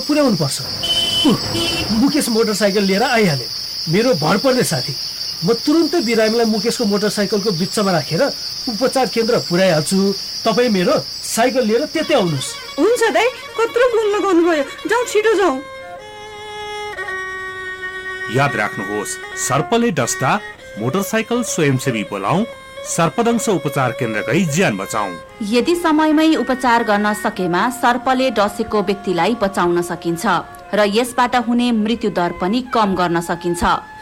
पुर्याउनु पर्छ। मुकेश मोटरसाइकल लिएर आइहाले, मेरो भर पर्ने साथी। म तुरुन्तै बिरामीलाई मुकेशको मोटरसाइकलको बिचमा राखेर उपचार केन्द्र पुर्याइहाल्छु। तपाईँ मेरो साइकल लिएर त्यतै आउनुहोस्। हुन्छ दाइ, कत्रो फोन लगाउनुभयो, जाउँ छिटो जाउँ। याद राख्नुहोस्, सर्पले डस्दा मोटरसाइकल स्वयंसेवी बोलाऊ, सर्पदंश उपचार केन्द्र गई ज्यान बचाऊ। यदि समयमै उपचार गर्न सकेमा सर्पले डसेको व्यक्तिलाई बचाउन सकिन्छ र यसबाट हुने मृत्यु दर पनि कम गर्न सकिन्छ।